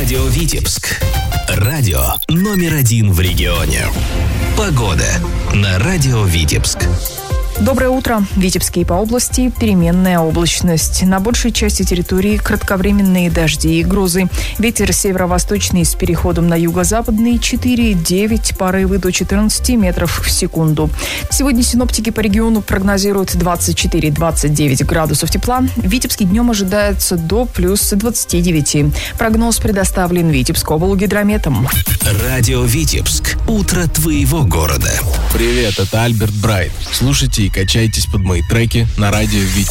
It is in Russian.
Радио Витебск. Радио номер 1 в регионе. Погода на Радио Витебск. Доброе утро. В Витебске и по области переменная облачность. На большей части территории кратковременные дожди и грозы. Ветер северо-восточный с переходом на юго-западный 4-9, порывы до 14 метров в секунду. Сегодня синоптики по региону прогнозируют 24-29 градусов тепла. В Витебске днем ожидается до плюс 29. Прогноз предоставлен Витебскоблгидрометом. Радио Витебск. Утро твоего города. Привет, это Альберт Брайт. Слушайте и качайтесь под мои треки на радио Витебск.